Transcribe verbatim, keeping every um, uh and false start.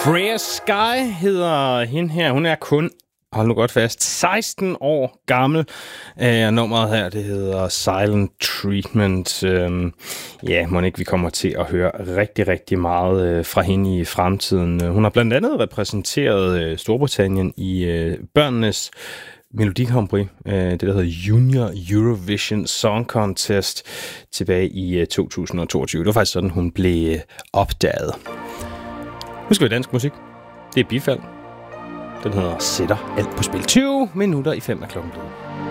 Freya Sky hedder hende her. Hun er kun, hold nu godt fast, seksten år gammel. Og nummeret her, det hedder Silent Treatment. Øhm, ja, må ikke vi kommer til at høre rigtig, rigtig meget øh, fra hende i fremtiden. Hun har blandt andet repræsenteret øh, Storbritannien i øh, børnenes Melodi Grand Prix, det der hedder Junior Eurovision Song Contest, tilbage i to tusind og toogtyve. Det var faktisk sådan, hun blev opdaget. Nu skal vi dansk musik. Det er Bifald. Den hedder Sætter alt på spil. tyve minutter i fem af klokken blevet.